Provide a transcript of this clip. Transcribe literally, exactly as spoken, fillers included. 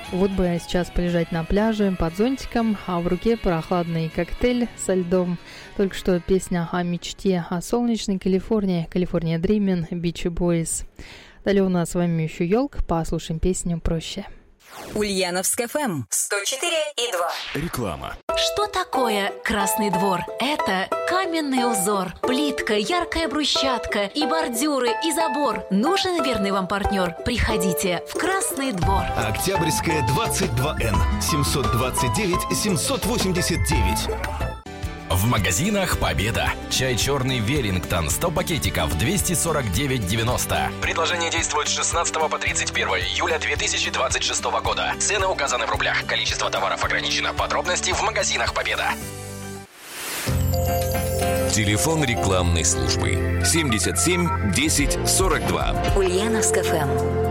Вот бы сейчас полежать на пляже под зонтиком, а в руке прохладный коктейль со льдом. Только что песня о мечте о солнечной Калифорнии, California Dreamin', Beach Boys. Далее у нас с вами еще елка, послушаем песню «Проще». Ульяновск эф эм сто четыре и два. Реклама. Что такое Красный двор? Это каменный узор, плитка, яркая брусчатка и бордюры, и забор. Нужен верный вам партнер? Приходите в Красный двор. Октябрьская, двадцать два эн, семьсот двадцать девять семьсот восемьдесят девять. В магазинах «Победа». Чай черный «Веллингтон» сто пакетиков, двести сорок девять девяносто. Предложение действует с шестнадцатого по тридцать первое июля две тысячи двадцать шестого года. Цены указаны в рублях. Количество товаров ограничено. Подробности в магазинах «Победа». Телефон рекламной службы семьдесят семь десять сорок два. Ульяновск эф эм.